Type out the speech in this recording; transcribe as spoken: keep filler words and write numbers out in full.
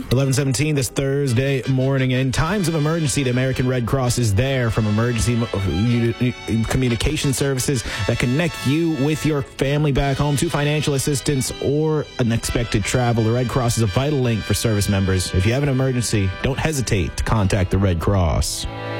eleven seventeen this Thursday morning. In times of emergency, the American Red Cross is there. From emergency communication services that connect you with your family back home to financial assistance or unexpected travel, the Red Cross is a vital link for service members. If you have an emergency, don't hesitate to contact the Red Cross.